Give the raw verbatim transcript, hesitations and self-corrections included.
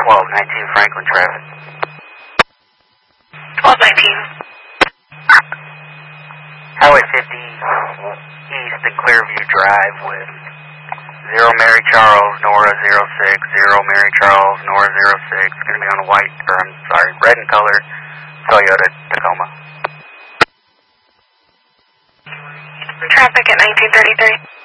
twelve nineteen Franklin traffic. twelve nineteen. Highway fifty East and Clearview Drive with zero Mary Charles, Nora zero six, zero Mary Charles, Nora zero six. Going to be on a white, or I'm sorry, red in color Toyota Tacoma. Traffic at nineteen thirty-three.